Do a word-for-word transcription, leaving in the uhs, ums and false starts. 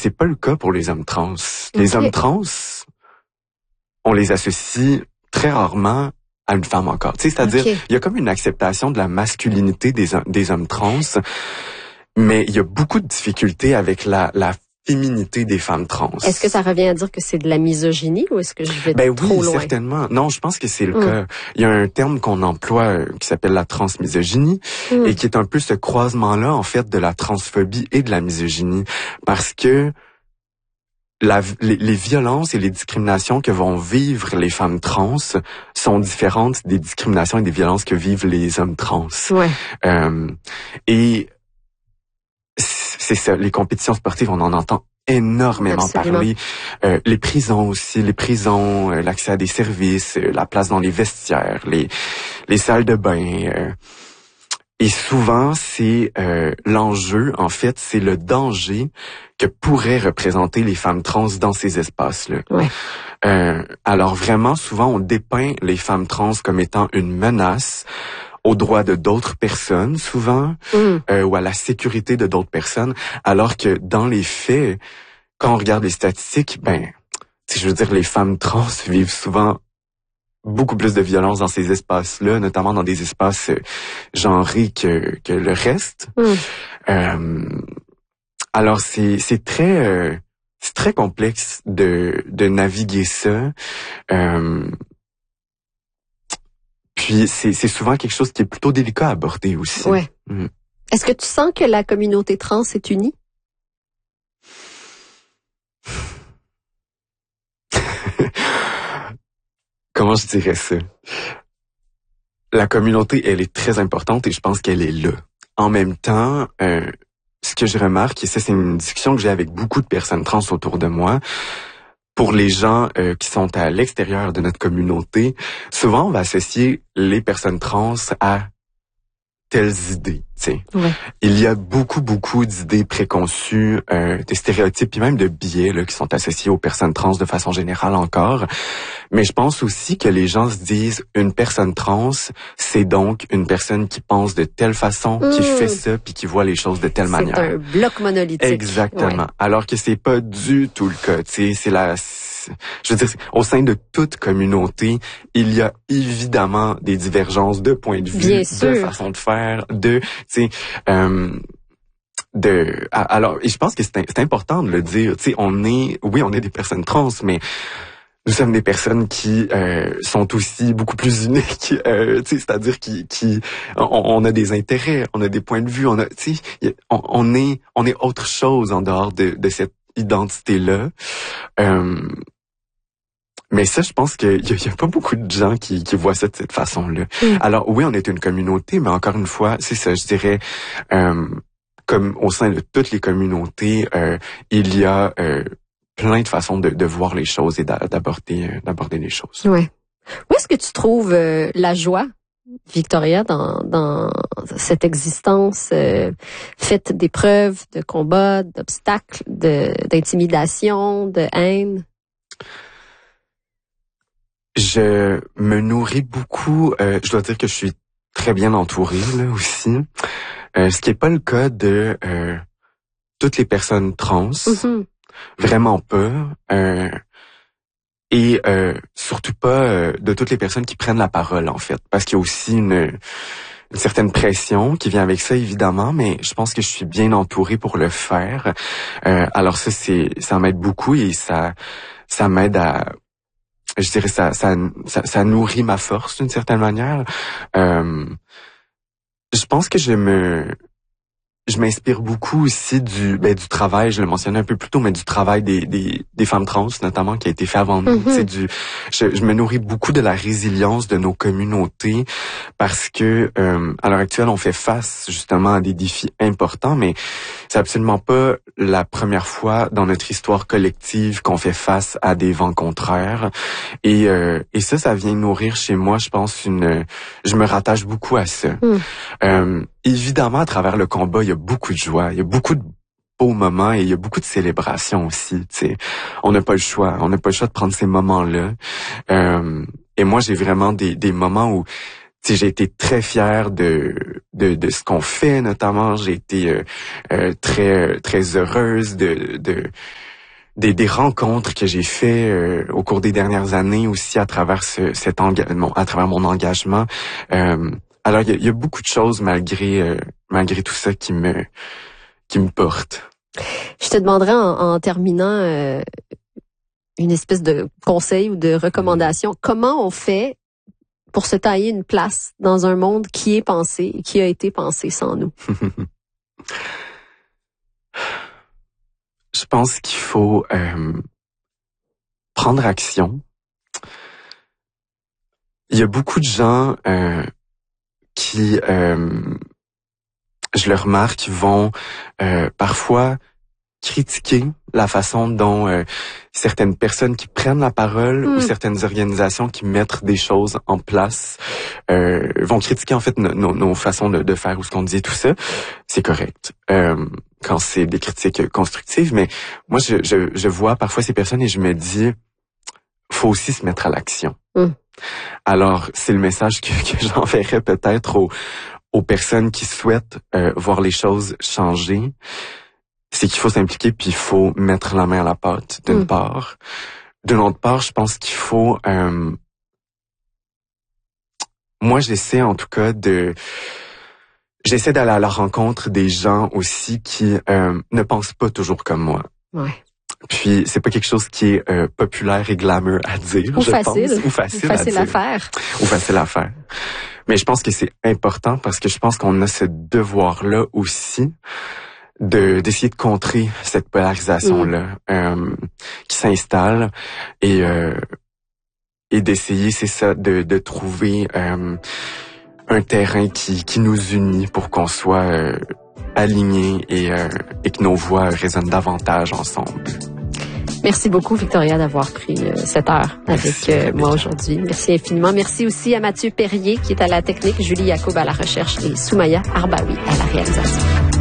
c'est pas le cas pour les hommes trans. Les okay. hommes trans, on les associe très rarement à une femme encore. Tu sais, c'est-à-dire, okay. il y a comme une acceptation de la masculinité des, des hommes trans, mais il y a beaucoup de difficultés avec la, la féminité des femmes trans. Est-ce que ça revient à dire que c'est de la misogynie ou est-ce que je vais ben trop oui, loin? certainement. Non, je pense que c'est le mm. cas. Il y a un terme qu'on emploie euh, qui s'appelle la transmisogynie mm. et qui est un peu ce croisement-là, en fait, de la transphobie et de la misogynie. Parce que La, les, les violences et les discriminations que vont vivre les femmes trans sont différentes des discriminations et des violences que vivent les hommes trans. Ouais. Euh, et c'est ça, les compétitions sportives, on en entend énormément Absolument. parler. Euh, les prisons aussi, les prisons, euh, l'accès à des services, euh, la place dans les vestiaires, les, les salles de bain. Euh, Et souvent, c'est euh, l'enjeu, en fait, c'est le danger que pourraient représenter les femmes trans dans ces espaces-là. Ouais. Euh, alors vraiment, souvent, on dépeint les femmes trans comme étant une menace aux droits de d'autres personnes, souvent, mm. euh, ou à la sécurité de d'autres personnes, alors que dans les faits, quand on regarde les statistiques, ben, je veux dire, les femmes trans vivent souvent beaucoup plus de violence dans ces espaces-là, notamment dans des espaces euh, genrés que, que le reste. Mm. Euh, alors, c'est, c'est très, euh, c'est très complexe de, de naviguer ça. Euh, puis, c'est, c'est souvent quelque chose qui est plutôt délicat à aborder aussi. Ouais. Mm. Est-ce que tu sens que la communauté trans est unie? Comment je dirais ça? La communauté, elle est très importante et je pense qu'elle est là. En même temps, euh, ce que je remarque, et ça c'est une discussion que j'ai avec beaucoup de personnes trans autour de moi, pour les gens euh, qui sont à l'extérieur de notre communauté, souvent on va associer les personnes trans à telles idées. T'sais. Ouais. Il y a beaucoup, beaucoup d'idées préconçues, euh, de stéréotypes, puis même de biais là, qui sont associés aux personnes trans de façon générale encore. Mais je pense aussi que les gens se disent, une personne trans, c'est donc une personne qui pense de telle façon, mmh. qui fait ça, puis qui voit les choses de telle c'est manière. C'est un bloc monolithique. Exactement. Ouais. Alors que c'est pas du tout le cas. T'sais, c'est la... Je veux dire, au sein de toute communauté, il y a évidemment des divergences de points de vue, Bien de sûr. façon de faire, de, tu sais, euh, de. Alors, et je pense que c'est, c'est important de le dire. Tu sais, on est, oui, on est des personnes trans, mais nous sommes des personnes qui euh, sont aussi beaucoup plus uniques. Euh, tu sais, c'est-à-dire qui, qui, on, on a des intérêts, on a des points de vue, on a, tu sais, on, on est, on est autre chose en dehors de, de cette identité-là. Euh, Mais ça, je pense qu'il y, y a pas beaucoup de gens qui, qui voient ça de cette façon-là. Mm. Alors oui, on est une communauté, mais encore une fois, c'est ça, je dirais, euh, comme au sein de toutes les communautés, euh, il y a euh, plein de façons de, de voir les choses et d'aborder, euh, d'aborder les choses. Ouais. Où est-ce que tu trouves euh, la joie, Victoria, dans, dans cette existence euh, faite d'épreuves, de combats, d'obstacles, de, d'intimidation, de haine? Je me nourris beaucoup. Euh, je dois dire que je suis très bien entourée là aussi. Euh, ce qui est pas le cas de euh, toutes les personnes trans. Mm-hmm. Vraiment pas. Euh, et euh, surtout pas euh, de toutes les personnes qui prennent la parole en fait, parce qu'il y a aussi une, une certaine pression qui vient avec ça évidemment, mais je pense que je suis bien entourée pour le faire. Euh, alors ça c'est ça m'aide beaucoup et ça ça m'aide à je dirais ça, ça, ça, ça nourrit ma force d'une certaine manière. Euh, je pense que je me, je m'inspire beaucoup aussi du, ben, du travail. Je le mentionnais un peu plus tôt, mais du travail des, des, des femmes trans notamment qui a été fait avant nous. Mm-hmm. C'est du, je, je me nourris beaucoup de la résilience de nos communautés parce que euh, à l'heure actuelle, on fait face justement à des défis importants, mais c'est absolument pas la première fois dans notre histoire collective qu'on fait face à des vents contraires. Et, euh, et ça, ça vient nourrir chez moi, je pense, une... Je me rattache beaucoup à ça. Mm. Euh, évidemment, à travers le combat, il y a beaucoup de joie, il y a beaucoup de beaux moments et il y a beaucoup de célébrations aussi. T'sais. On n'a pas le choix, on n'a pas le choix de prendre ces moments-là. Euh, et moi, j'ai vraiment des, des moments où sais, j'ai été très fière de de, de ce qu'on fait, notamment. J'ai été euh, euh, très très heureuse de de des, des rencontres que j'ai fait euh, au cours des dernières années aussi à travers ce, cet engagement, à travers mon engagement. Euh, alors il y a, y a beaucoup de choses malgré euh, malgré tout ça qui me qui me portent. Je te demanderais en, en terminant euh, une espèce de conseil ou de recommandation. Comment on fait pour se tailler une place dans un monde qui est pensé et qui a été pensé sans nous? Je pense qu'il faut euh, prendre action. Il y a beaucoup de gens euh, qui, euh, je le remarque, vont euh, parfois critiquer la façon dont euh, certaines personnes qui prennent la parole mmh. ou certaines organisations qui mettent des choses en place euh, vont critiquer en fait nos, nos, nos façons de, de faire ou ce qu'on dit, tout ça. C'est correct euh, quand c'est des critiques constructives, mais moi je, je, je vois parfois ces personnes et je me dis faut aussi se mettre à l'action. Mmh. Alors c'est le message que, que j'enverrais peut-être aux, aux personnes qui souhaitent euh, voir les choses changer. C'est qu'il faut s'impliquer puis il faut mettre la main à la pâte, d'une mmh. part. D'une autre part, je pense qu'il faut... Euh, moi, j'essaie en tout cas de... J'essaie d'aller à la rencontre des gens aussi qui euh, ne pensent pas toujours comme moi. Ouais. Puis, c'est pas quelque chose qui est euh, populaire et glamour à dire, Ou je facile. pense. Ou facile. Ou facile à, à faire. Ou facile à faire. Mais je pense que c'est important parce que je pense qu'on a ce devoir-là aussi de d'essayer de contrer cette polarisation-là mmh. euh, qui s'installe et euh, et d'essayer, c'est ça, de de trouver euh, un terrain qui qui nous unit pour qu'on soit euh, alignés et euh, et que nos voix résonnent davantage ensemble. Merci beaucoup, Victoria, d'avoir pris euh, cette heure avec euh, moi aujourd'hui. Merci infiniment. Merci aussi à Mathieu Perrier, qui est à la technique, Julie Yacoub à la recherche et Soumaya Arbaoui à la réalisation.